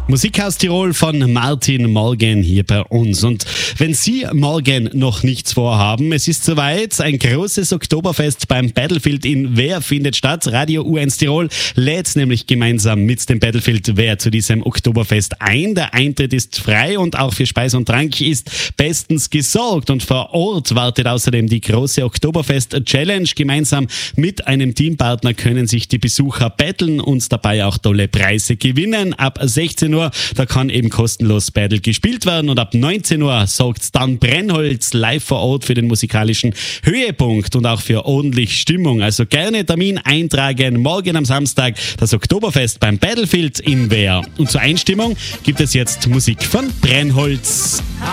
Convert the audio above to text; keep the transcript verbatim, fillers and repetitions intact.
Musik aus Tirol von Martin Morgan hier bei uns. Und wenn Sie morgen noch nichts vorhaben, es ist soweit, ein großes Oktoberfest beim Battlefield in Wehr findet statt. Radio U eins Tirol lädt nämlich gemeinsam mit dem Battlefield Wehr zu diesem Oktoberfest ein. Der Eintritt ist frei und auch für Speis und Trank ist bestens gesorgt. Und vor Ort wartet außerdem die große Oktoberfest-Challenge. Gemeinsam mit einem Teampartner können sich die Besucher battlen und dabei auch tolle Preise gewinnen. Ab sechzehn Uhr, da kann eben kostenlos Battle gespielt werden und ab neunzehn Uhr sorgt dann Brennholz live vor Ort für den musikalischen Höhepunkt und auch für ordentlich Stimmung. Also gerne Termin eintragen. Morgen am Samstag das Oktoberfest beim Battlefield in Wehr. Und zur Einstimmung gibt es jetzt Musik von Brennholz.